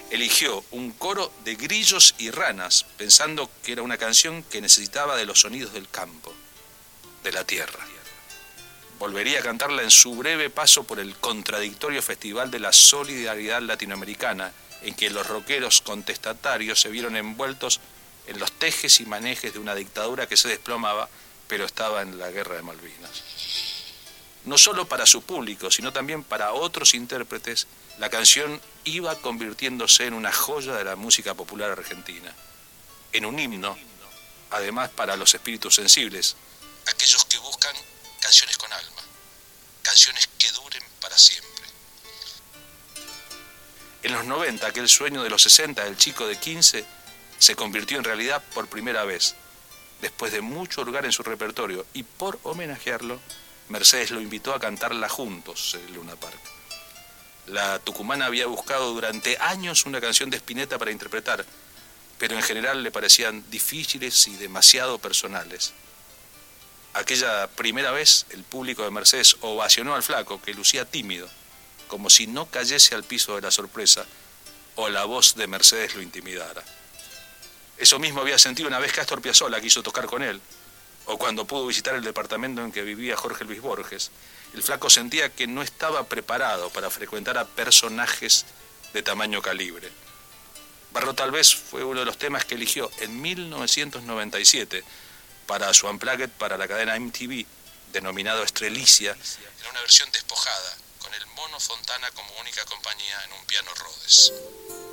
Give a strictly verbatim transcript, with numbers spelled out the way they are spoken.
eligió un coro de grillos y ranas, pensando que era una canción que necesitaba de los sonidos del campo, de la tierra. Volvería a cantarla en su breve paso por el contradictorio Festival de la Solidaridad Latinoamericana, en que los rockeros contestatarios se vieron envueltos en los tejes y manejes de una dictadura que se desplomaba, pero estaba en la guerra de Malvinas. No solo para su público, sino también para otros intérpretes, la canción iba convirtiéndose en una joya de la música popular argentina, en un himno, además para los espíritus sensibles, aquellos que buscan canciones con alma, canciones que duren para siempre. En los noventa, aquel sueño de los sesenta del chico de quince se convirtió en realidad por primera vez, después de mucho hurgar en su repertorio, y por homenajearlo, Mercedes lo invitó a cantarla juntos en el Luna Park. La tucumana había buscado durante años una canción de Spinetta para interpretar, pero en general le parecían difíciles y demasiado personales. Aquella primera vez, el público de Mercedes ovacionó al flaco, que lucía tímido, como si no cayese al piso de la sorpresa, o la voz de Mercedes lo intimidara. Eso mismo había sentido una vez que Astor Piazzolla quiso tocar con él, o cuando pudo visitar el departamento en que vivía Jorge Luis Borges. El flaco sentía que no estaba preparado para frecuentar a personajes de tamaño calibre. Barro tal vez fue uno de los temas que eligió en mil novecientos noventa y siete para su Unplugged para la cadena M T V, denominado Estrelicia, en una versión despojada, con el Mono Fontana como única compañía en un piano Rhodes.